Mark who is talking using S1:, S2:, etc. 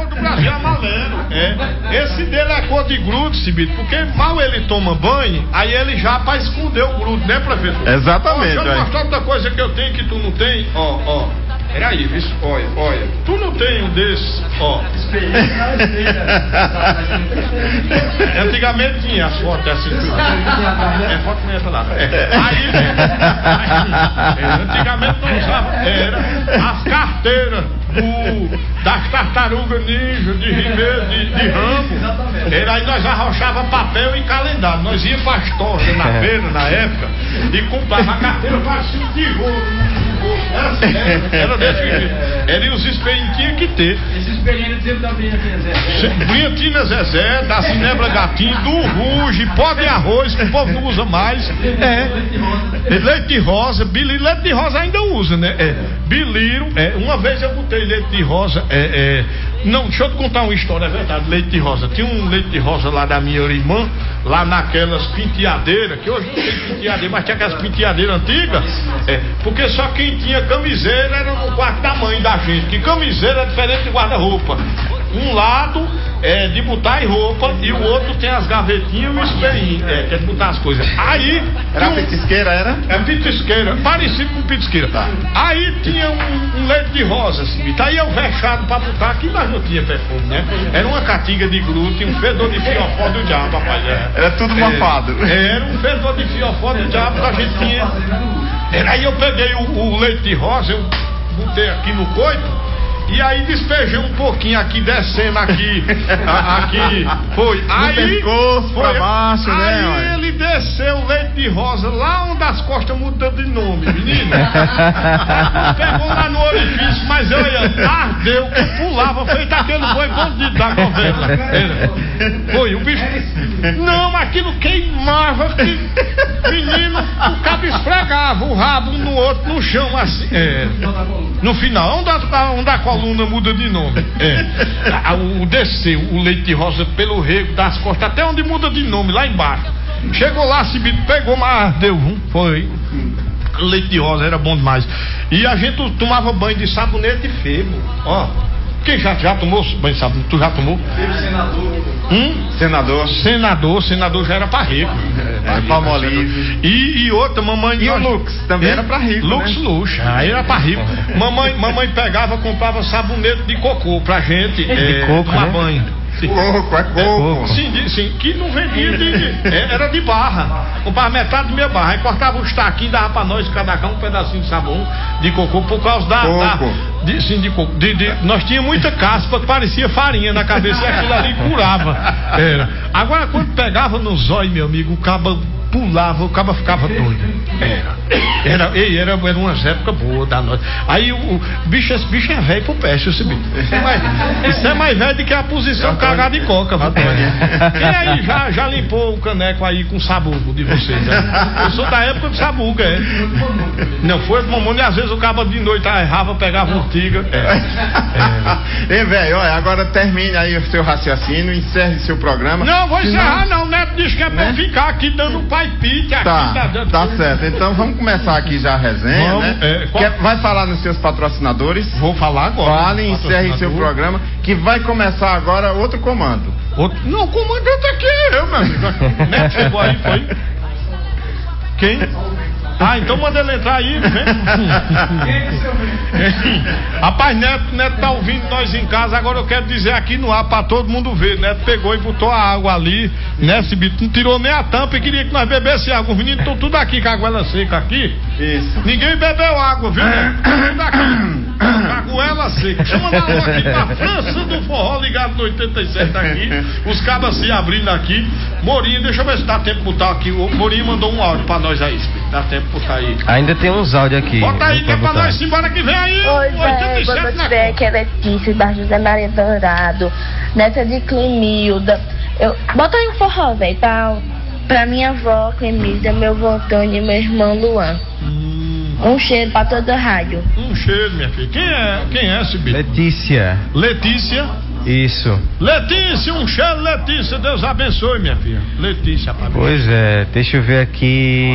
S1: cor do Brasil é amarelo. Esse dele é cor de grude, Cibito, porque mal ele toma banho, aí ele já pra esconder o grude, né, professor?
S2: Exatamente.
S1: Deixa eu mostrar outra coisa que eu tenho que tu não tem, ó. Peraí, isso, olha. Tu não tem um desses, ó. Antigamente tinha as fotos assim. Foto não ia falar. Antigamente não usava. Era as carteiras das tartarugas ninja, de Ribeiro, de Rambo. Era aí nós arrochava papel e calendário. Nós ia para as torres na feira, na época, e comprava a carteira parecia um tijolo. Era desse jeito. Era os espelhinhos tinha que ter.
S3: Esses espelhinhos sempre da
S1: Brinhatina Zezé, da Cinebra Gatinho, do Ruge, pó de arroz, que o povo não usa mais. Leite de rosa, biliro, leite de rosa ainda usa, né? Biliro, uma vez eu botei leite de rosa, não, deixa eu te contar uma história, é verdade, leite de rosa. Tinha um leite de rosa lá da minha irmã, lá naquelas penteadeiras, que hoje não tem penteadeira, mas tinha aquelas penteadeiras antigas, porque só quem tinha camiseira era no quarto da mãe da gente, que camiseira é diferente de guarda-roupa. Um lado é de botar em roupa e o outro tem as gavetinhas e o espelhinho, que é de botar as coisas. Aí.
S2: Era pitisqueira, era?
S1: É pitisqueira, parecido com pitisqueira. Tá. Aí tinha um leite de rosa, assim, tá aí eu vexado pra botar, aqui nós não tinha perfume, né? Era uma catinga de glúten, um fedor de fiofó do diabo, rapaz.
S2: Era tudo mofado.
S1: Era um fedor de fiofó do diabo que a gente tinha. Aí eu peguei o leite de rosa, eu botei aqui no coito. E aí despejei um pouquinho aqui, descendo aqui, foi. Aí,
S2: pescoço pra baixo,
S1: aí
S2: né?
S1: Aí ele desceu o leite de rosa lá onde as costas mudam de nome, menino. Pegou lá no orifício, mas olha, ardeu, que pulava, feito aquele boi bandido da novela. Foi, o bicho. Não, aquilo queimava, menino, o cabo esfregava o rabo um no outro, no chão, assim. No final, onde a coluna muda de nome. Desceu o leite de rosa pelo rego das costas, até onde muda de nome, lá embaixo. Chegou lá, Cibito, pegou, mas deu, foi. Leite de rosa era bom demais. E a gente tomava banho de sabonete e febo. Ó. Quem já tomou banho de sabonete? Tu já tomou? Senador já era pra rico.
S2: Palmolive.
S1: E outra, mamãe.
S2: E o Lux também era pra rico.
S1: Lux,
S2: né?
S1: Lux, aí era pra rico. Mamãe pegava, comprava sabonete de cocô pra gente tomar banho.
S2: Coco, é coco.
S1: Sim, que não vendia era de barra. Comprava metade de meia barra. Aí cortava os taquinhos, dava pra nós, cada um pedacinho de sabão de cocô, por causa da de coco. Nós tínhamos muita caspa que parecia farinha na cabeça e aquilo ali curava. Agora, quando pegava no zóio, meu amigo, o cabo pulava, o cabo ficava doido. Era umas épocas boas da noite. Aí esse bicho é velho pro peste, esse bicho. Isso é mais velho do que a posição cagada de coca. Quem aí já limpou o caneco aí com sabugo de vocês? Né? Eu sou da época do sabugo, Não foi do mamone, e às vezes o cabo de noite errava, pegava urtiga.
S2: Ei, velho, olha, agora termine aí o seu raciocínio, encerre seu programa.
S1: Não, vou encerrar não, o Neto disse que é pra ficar aqui dando palpite aqui.
S2: Tá certo, então vamos começar aqui já a resenha, né? Vai falar nos seus patrocinadores?
S1: Vou falar agora.
S2: Fale, encerre seu programa, que vai começar agora outro comando.
S1: Não, o comandante aqui é eu, meu amigo. Neto chegou aí, foi? Quem? Então manda ele entrar aí, vem. Rapaz, Neto tá ouvindo nós em casa. Agora eu quero dizer aqui no ar pra todo mundo ver. Neto pegou e botou a água ali, né, Cibito? Não tirou nem a tampa e queria que nós bebesse água. Os meninos estão tudo aqui com a goela seca aqui.
S2: Isso.
S1: Ninguém bebeu água, viu, Neto? Tudo aqui. Com a goela seca. Deixa eu mandar um aqui pra França do Forró, ligado no 87 aqui. Os cabas se abrindo aqui. Morinho, deixa eu ver se dá tempo de botar aqui. O Morinho mandou um áudio pra nós aí, Cibito. Dá tempo de botar aí.
S4: Ainda tem uns áudios aqui.
S1: Bota aí, que é pra nós embora que vem aí.
S5: Oi, velho, vamos ver que é Letícia, da José Maria Dourado, nessa de Clemilda. Bota aí um forró, velho, pra minha avó, Clemilda, meu avô Antônio e meu irmão Luan. Um cheiro pra toda a rádio.
S1: Um cheiro, minha filha. Quem é esse bicho? Letícia.
S4: Isso.
S1: Letícia, um cheiro, Letícia. Deus abençoe, minha filha. Letícia, papai.
S4: Pois é, deixa eu ver aqui.